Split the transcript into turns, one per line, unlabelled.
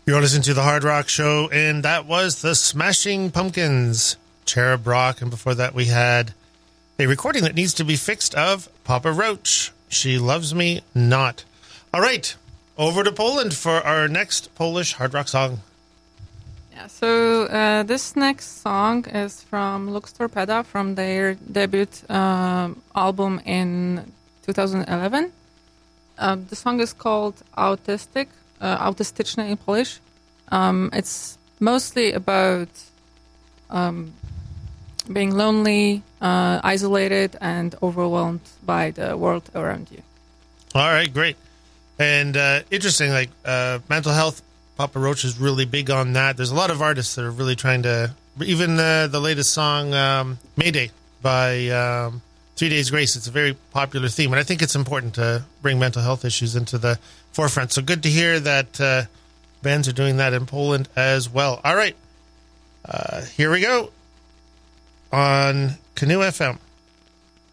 You're listening to the Hard Rock Show, and that was the Smashing Pumpkins, Cherub Rock, and before that we had a recording that needs to be fixed of Papa Roach, She Loves Me Not. All right, over to Poland for our next Polish hard rock song.
Yeah, so this next song is from Lux Torpeda, from their debut album in 2011. The song is called Autystyczne in Polish. It's mostly about being lonely, isolated, and overwhelmed by the world around you.
All right, great. And interesting, like mental health, Papa Roach is really big on that. There's a lot of artists that are really trying to, even the latest song, Mayday, by 3 Days Grace. It's a very popular theme, and I think it's important to bring mental health issues into the forefront. So good to hear that bands are doing that in Poland as well. All right, here we go on Canoe FM.